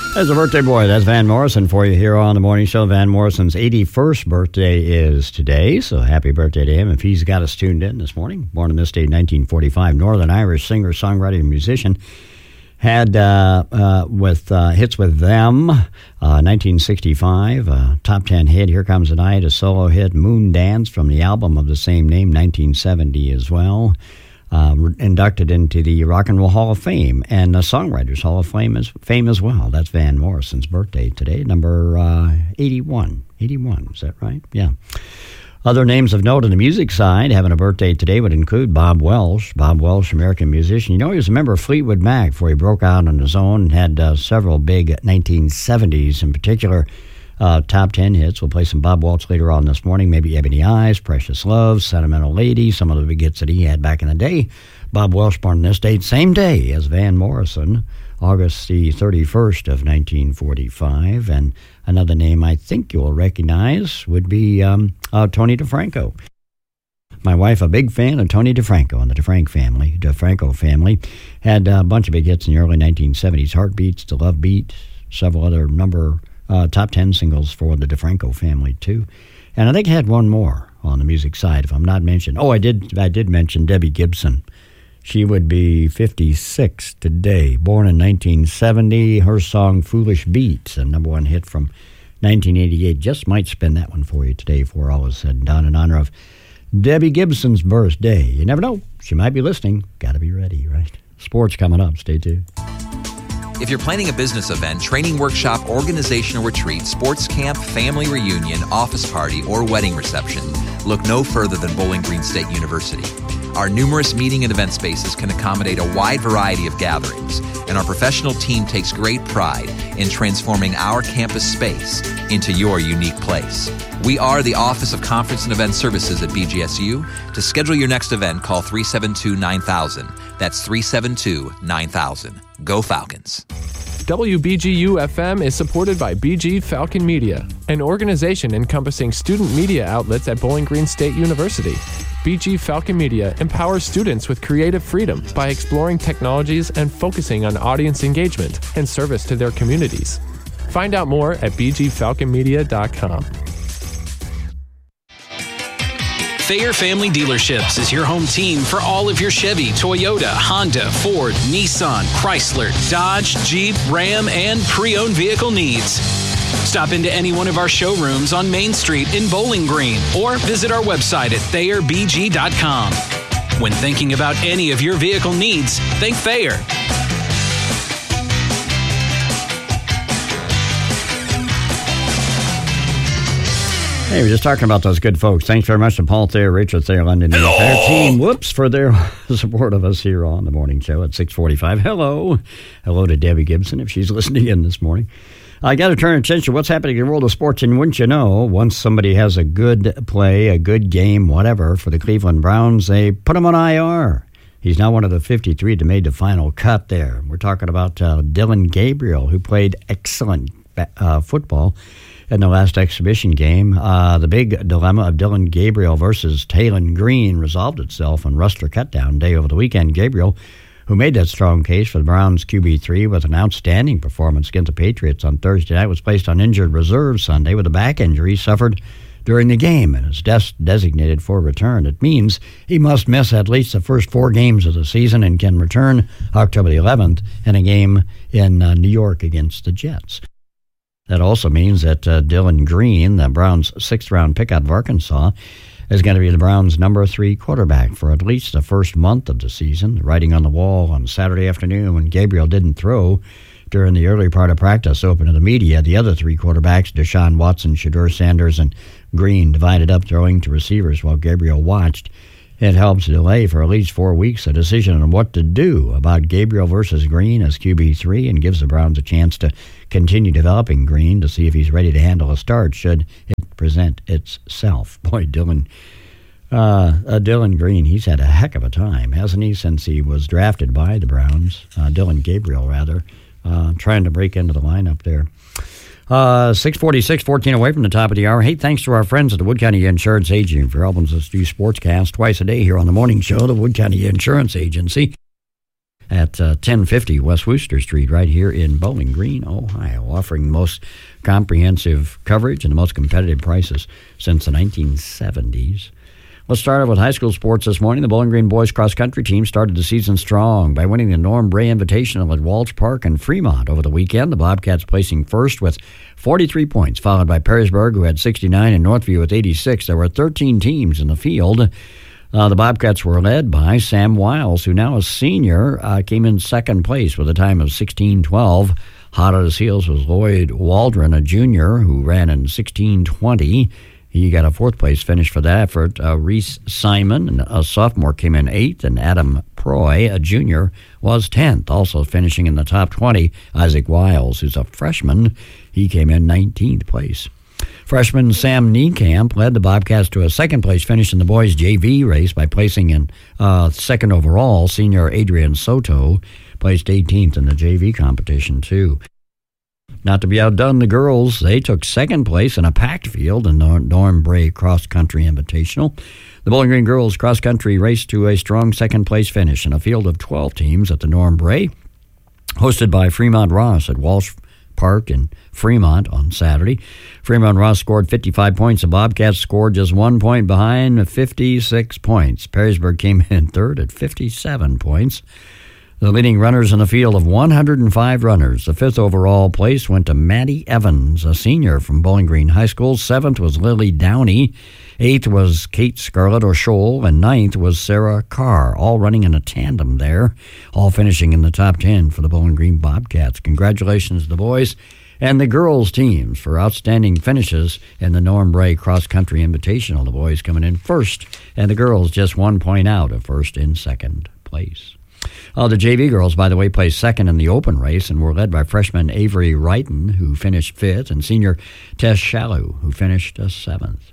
There's a birthday boy. That's Van Morrison for you here on the morning show. Van Morrison's 81st birthday is today, so happy birthday to him if he's got us tuned in this morning. Born on this day, 1945, Northern Irish singer, songwriter, and musician. Had hits with Them, 1965, top 10 hit, Here Comes the Night, a solo hit, Moon Dance from the album of the same name, 1970 as well. Inducted into the Rock and Roll Hall of Fame and the Songwriters Hall of Fame as well. That's Van Morrison's birthday today, number 81. 81, is that right? Yeah. Other names of note on the music side having a birthday today would include Bob Welsh. Bob Welsh, American musician. You know, he was a member of Fleetwood Mac before he broke out on his own and had several big 1970s in particular top 10 hits. We'll play some Bob Welsh later on this morning. Maybe Ebony Eyes, Precious Love, Sentimental Lady, some of the big hits that he had back in the day. Bob Welsh born on this date, same day as Van Morrison, August the 31st of 1945. And another name I think you'll recognize would be Tony DeFranco. My wife, a big fan of Tony DeFranco and the DeFranco family, had a bunch of big hits in the early 1970s. Heartbeats, The Love Beat, several other top 10 singles for the DeFranco family, too. And I think I had one more on the music side, if I'm not mentioned. Oh, I did mention Debbie Gibson. She would be 56 today. Born in 1970, her song Foolish Beats, a number one hit from 1988. Just might spin that one for you today before all is said and done in honor of Debbie Gibson's birthday. You never know. She might be listening. Got to be ready, right? Sports coming up. Stay tuned. If you're planning a business event, training workshop, organizational retreat, sports camp, family reunion, office party, or wedding reception, look no further than Bowling Green State University. Our numerous meeting and event spaces can accommodate a wide variety of gatherings, and our professional team takes great pride in transforming our campus space into your unique place. We are the Office of Conference and Event Services at BGSU. To schedule your next event, call 372-9000. That's 372-9000. Go Falcons. WBGU-FM is supported by BG Falcon Media, an organization encompassing student media outlets at Bowling Green State University. BG Falcon Media empowers students with creative freedom by exploring technologies and focusing on audience engagement and service to their communities. Find out more at bgfalconmedia.com. Thayer Family Dealerships is your home team for all of your Chevy, Toyota, Honda, Ford, Nissan, Chrysler, Dodge, Jeep, Ram, and pre-owned vehicle needs. Stop into any one of our showrooms on Main Street in Bowling Green or visit our website at ThayerBG.com. When thinking about any of your vehicle needs, think Thayer. Hey, we're just talking about those good folks. Thanks very much to Paul Thayer, Rachel Thayer, London, and the entire team. Whoops, for their support of us here on the morning show at 6:45. Hello. Hello to Debbie Gibson, if she's listening in this morning. I got to turn attention to what's happening in the world of sports, and wouldn't you know, once somebody has a good play, a good game, whatever, for the Cleveland Browns, they put him on IR. He's now one of the 53 to make the final cut there. We're talking about Dillon Gabriel, who played excellent football in the last exhibition game. The big dilemma of Dillon Gabriel versus Taylon Green resolved itself on roster cutdown day over the weekend. Gabriel, who made that strong case for the Browns QB3 with an outstanding performance against the Patriots on Thursday night, was placed on injured reserve Sunday with a back injury suffered during the game and is designated for return. It means he must miss at least the first 4 games of the season and can return October the 11th in a game in New York against the Jets. That also means that Dillon Green, the Browns' 6th-round pick out of Arkansas, is going to be the Browns' number 3 quarterback for at least the first month of the season. The writing on the wall on Saturday afternoon when Gabriel didn't throw during the early part of practice open to the media. The other 3 quarterbacks, Deshaun Watson, Shedeur Sanders, and Green, divided up throwing to receivers while Gabriel watched. It helps delay for at least 4 weeks a decision on what to do about Gabriel versus Green as QB3 and gives the Browns a chance to continue developing Green to see if he's ready to handle a start should it present itself. Boy, Dillon Green, he's had a heck of a time, hasn't he, since he was drafted by the Browns, Dillon Gabriel, rather, trying to break into the lineup there. 6:46, 14 away from the top of the hour. Hey, thanks to our friends at the Wood County Insurance Agency for helping us do Sportscast twice a day here on the morning show, the Wood County Insurance Agency. at 1050 West Wooster Street right here in Bowling Green, Ohio, offering the most comprehensive coverage and the most competitive prices since the 1970s. Let's start off with high school sports this morning. The Bowling Green boys cross-country team started the season strong by winning the Norm Bray Invitational at Walsh Park and Fremont over the weekend. The Bobcats placing first with 43 points, followed by Perrysburg, who had 69, and Northview with 86. There were 13 teams in the field. The Bobcats were led by Sam Wiles, who now a senior, came in second place with a time of 16:12. Hot at his heels was Lloyd Waldron, a junior, who ran in 16:20. He got a fourth-place finish for that effort. Reese Simon, a sophomore, came in 8th, and Adam Proy, a junior, was 10th. Also finishing in the top 20, Isaac Wiles, who's a freshman. He came in 19th place. Freshman Sam Niekamp led the Bobcats to a second-place finish in the boys' JV race by placing in second overall. Senior Adrian Soto placed 18th in the JV competition, too. Not to be outdone, the girls, they took second place in a packed field in the Norm Bray Cross Country Invitational. The Bowling Green girls cross country raced to a strong second place finish in a field of 12 teams at the Norm Bray, hosted by Fremont Ross at Walsh Park in Fremont on Saturday. Fremont Ross scored 55 points. The Bobcats scored just 1 point behind, 56 points. Perrysburg came in third at 57 points. The leading runners in the field of 105 runners. The fifth overall place went to Maddie Evans, a senior from Bowling Green High School. Seventh was Lily Downey. Eighth was Kate Scarlett O'Shoal. And ninth was Sarah Carr, all running in a tandem there, all finishing in the top 10 for the Bowling Green Bobcats. Congratulations to the boys and the girls' teams for outstanding finishes in the Norm Bray Cross Country Invitational. The boys coming in first, and the girls just 1 point out of first and second place. The JV girls, by the way, placed second in the open race and were led by freshman Avery Wrighton, who finished fifth, and senior Tess Shallow, who finished seventh.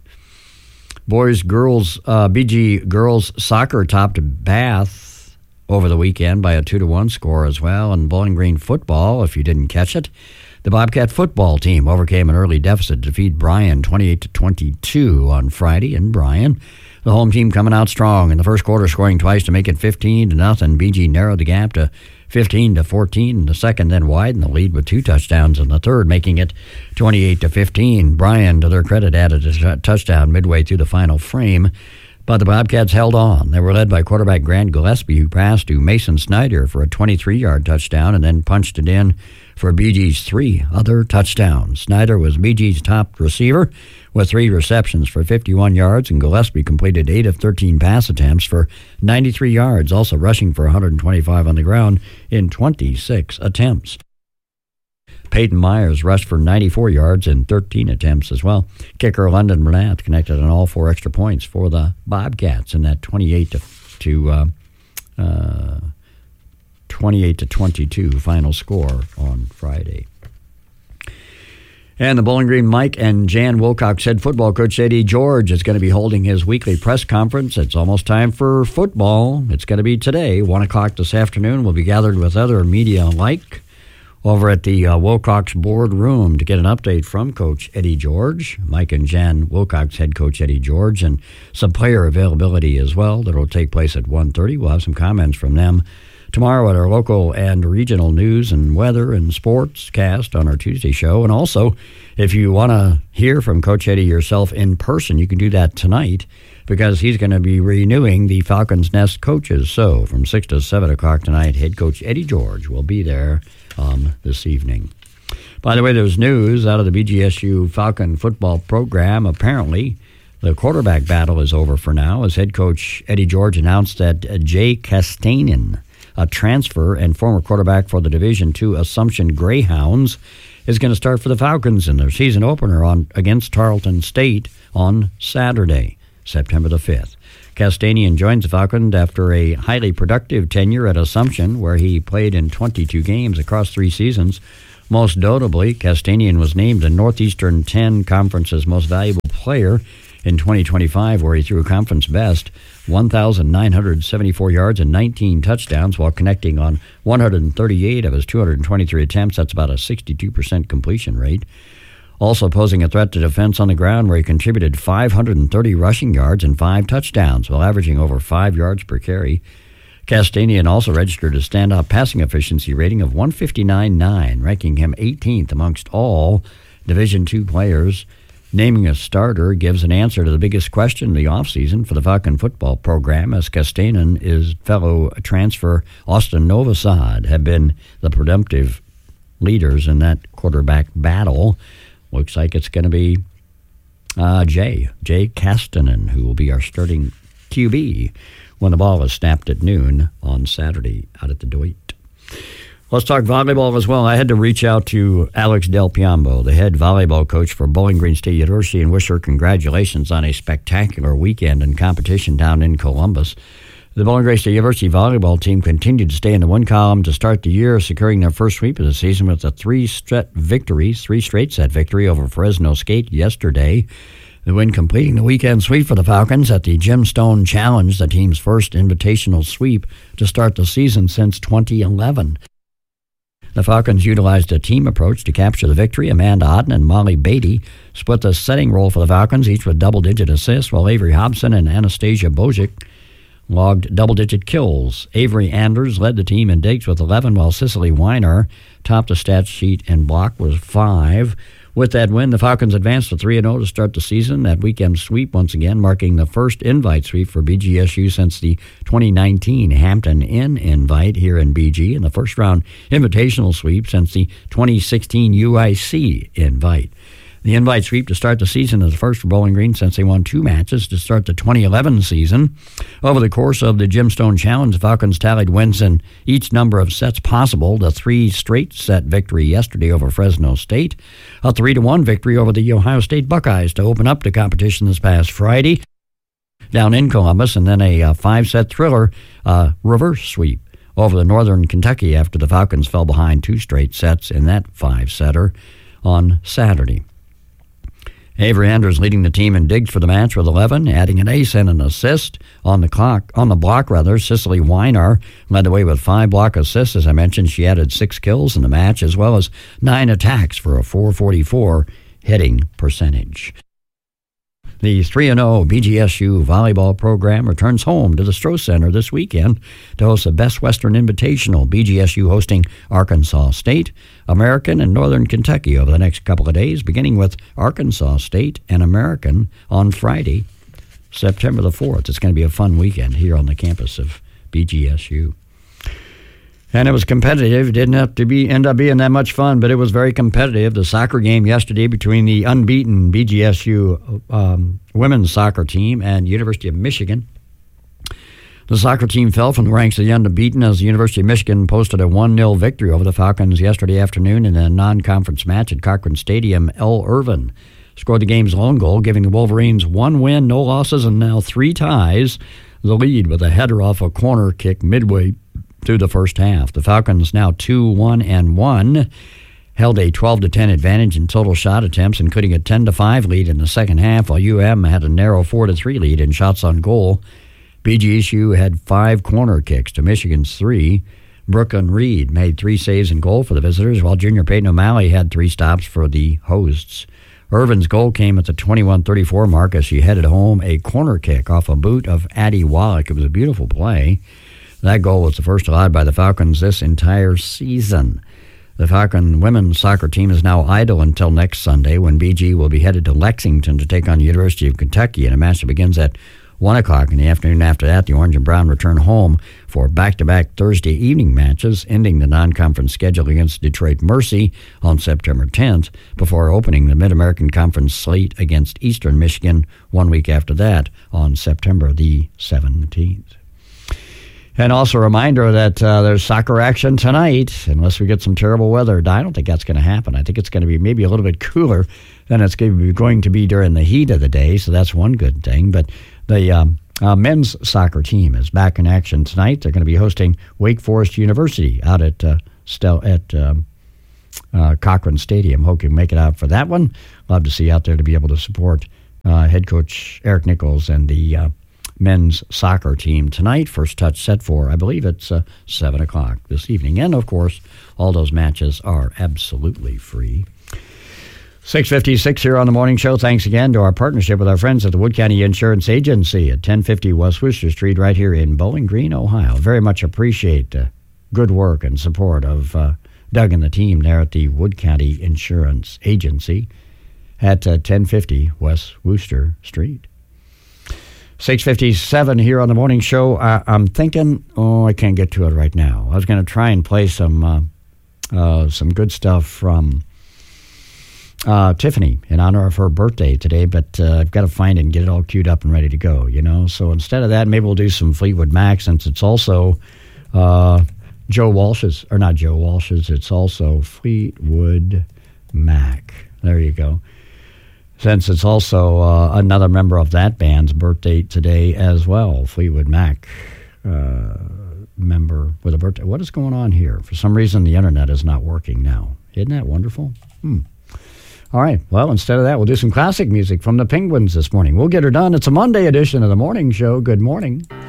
BG girls soccer topped Bath over the weekend by a 2-1 score as well. And Bowling Green football, if you didn't catch it, the Bobcat football team overcame an early deficit to defeat Bryan 28-22 on Friday in Bryan. The home team coming out strong in the first quarter, scoring twice to make it 15-0. BG narrowed the gap to 15-14 in the second, then widened the lead with 2 touchdowns in the third, making it 28-15. Bryan, to their credit, added a touchdown midway through the final frame, but the Bobcats held on. They were led by quarterback Grant Gillespie, who passed to Mason Snyder for a 23-yard touchdown and then punched it in for BG's 3 other touchdowns. Snyder was BG's top receiver with 3 receptions for 51 yards, and Gillespie completed 8 of 13 pass attempts for 93 yards, also rushing for 125 on the ground in 26 attempts. Peyton Myers rushed for 94 yards in 13 attempts as well. Kicker London Burnett connected on all 4 extra points for the Bobcats in that 28-22 final score on Friday. And the Bowling Green Mike and Jan Wilcox head football coach Eddie George is going to be holding his weekly press conference. It's almost time for football. It's going to be today, 1 o'clock this afternoon. We'll be gathered with other media alike over at the Wilcox boardroom to get an update from Coach Eddie George, Mike and Jan Wilcox head coach Eddie George, and some player availability as well. That will take place at 1:30. We'll have some comments from them tomorrow at our local and regional news and weather and sports cast on our Tuesday show. And also, if you want to hear from Coach Eddie yourself in person, you can do that tonight because he's going to be renewing the Falcons Nest coaches. So from 6 to 7 o'clock tonight, head coach Eddie George will be there this evening. By the way, there's news out of the BGSU Falcon football program. Apparently, the quarterback battle is over for now, as head coach Eddie George announced that Jay Castanen, a transfer and former quarterback for the Division II Assumption Greyhounds, is going to start for the Falcons in their season opener against Tarleton State on Saturday, September the 5th. Castanian joins the Falcons after a highly productive tenure at Assumption, where he played in 22 games across 3 seasons. Most notably, Castanian was named the Northeastern 10 Conference's most valuable player in 2025, where he threw a conference best 1,974 yards and 19 touchdowns while connecting on 138 of his 223 attempts. That's about a 62% completion rate. Also posing a threat to defense on the ground, where he contributed 530 rushing yards and 5 touchdowns while averaging over 5 yards per carry. Castanian also registered a standout passing efficiency rating of 159.9, ranking him 18th amongst all Division II players. Naming a starter gives an answer to the biggest question of the offseason for the Falcon football program, as Castanian and his fellow transfer Austin Novosad have been the presumptive leaders in that quarterback battle. Looks like it's going to be Jay Castanen, who will be our starting QB when the ball is snapped at noon on Saturday out at the Dewitt. Let's talk volleyball as well. I had to reach out to Alex Del Piombo, the head volleyball coach for Bowling Green State University, and wish her congratulations on a spectacular weekend and competition down in Columbus. The Bowling Green State University volleyball team continued to stay in the win column to start the year, securing their first sweep of the season with a three straight set victory over Fresno State yesterday. The win completing the weekend sweep for the Falcons at the Gemstone Challenge, the team's first invitational sweep to start the season since 2011. The Falcons utilized a team approach to capture the victory. Amanda Otten and Molly Beatty split the setting role for the Falcons, each with double-digit assists, while Avery Hobson and Anastasia Bozic logged double-digit kills. Avery Anders led the team in digs with 11, while Cicely Weiner topped the stat sheet and block was 5. With that win, the Falcons advanced to 3-0 to start the season. That weekend sweep, once again, marking the first invite sweep for BGSU since the 2019 Hampton Inn invite here in BG, and the first-round invitational sweep since the 2016 UIC invite. The invite sweep to start the season is the first for Bowling Green since they won 2 matches to start the 2011 season. Over the course of the Gemstone Challenge, the Falcons tallied wins in each number of sets possible. The 3 straight set victory yesterday over Fresno State, a 3-1 victory over the Ohio State Buckeyes to open up the competition this past Friday down in Columbus, and then a 5-set thriller reverse sweep over the Northern Kentucky after the Falcons fell behind 2 straight sets in that 5-setter on Saturday. Avery Anders leading the team in digs for the match with 11, adding an ace and an assist. On the block, Cicely Weiner led the way with 5 block assists. As I mentioned, she added 6 kills in the match, as well as 9 attacks for a .444 hitting percentage. The 3-0 BGSU volleyball program returns home to the Stroh Center this weekend to host the Best Western Invitational, BGSU hosting Arkansas State, American, and Northern Kentucky over the next couple of days, beginning with Arkansas State and American on Friday, September the 4th. It's going to be a fun weekend here on the campus of BGSU. And it was competitive. It didn't have to end up being that much fun, but it was very competitive. The soccer game yesterday between the unbeaten BGSU women's soccer team and University of Michigan. The soccer team fell from the ranks of the unbeaten as the University of Michigan posted a 1-0 victory over the Falcons yesterday afternoon in a non-conference match at Cochran Stadium. Elle Irvin scored the game's lone goal, giving the Wolverines 1 win, no losses, and now 3 ties. The lead with a header off a corner kick midway through the first half. The Falcons, now 2-1-1, held a 12-10 advantage in total shot attempts, including a 10-5 lead in the second half, while UM had a narrow 4-3 lead in shots on goal. BGSU had 5 corner kicks to Michigan's 3. Brooklyn Reed made 3 saves in goal for the visitors, while junior Peyton O'Malley had 3 stops for the hosts. Irvin's goal came at the 21:34 mark as she headed home a corner kick off a boot of Addie Wallach. It was a beautiful play. That goal was the first allowed by the Falcons this entire season. The Falcon women's soccer team is now idle until next Sunday, when BG will be headed to Lexington to take on the University of Kentucky in a match that begins at 1 o'clock in the afternoon. After that, the Orange and Brown return home for back-to-back Thursday evening matches, ending the non-conference schedule against Detroit Mercy on September 10th, before opening the Mid-American Conference slate against Eastern Michigan 1 week after that on September the 17th. And also a reminder that there's soccer action tonight, unless we get some terrible weather. I don't think that's going to happen. I think it's going to be maybe a little bit cooler than it's going to be during the heat of the day, so that's one good thing. But the men's soccer team is back in action tonight. They're going to be hosting Wake Forest University out at Cochran Stadium. Hope you can make it out for that one. Love to see you out there to be able to support head coach Eric Nichols and the men's soccer team tonight. First touch set for, I believe it's 7 o'clock this evening. And, of course, all those matches are absolutely free. 6:56 here on the morning show. Thanks again to our partnership with our friends at the Wood County Insurance Agency at 1050 West Worcester Street right here in Bowling Green, Ohio. Very much appreciate the good work and support of Doug and the team there at the Wood County Insurance Agency at 1050 West Worcester Street. 6:57 here on the morning show. I'm thinking, I can't get to it right now. I was going to try and play some good stuff from Tiffany in honor of her birthday today, but I've got to find it and get it all queued up and ready to go, you know. So instead of that, maybe we'll do some Fleetwood Mac, since it's also Joe Walsh's, or not Joe Walsh's, it's also Fleetwood Mac. There you go. Since it's also another member of that band's birthday today as well, Fleetwood Mac member with a birthday. What is going on here? For some reason, the internet is not working now. Isn't that wonderful? All right. Well, instead of that, we'll do some classic music from the Penguins this morning. We'll get her done. It's a Monday edition of the morning show. Good morning.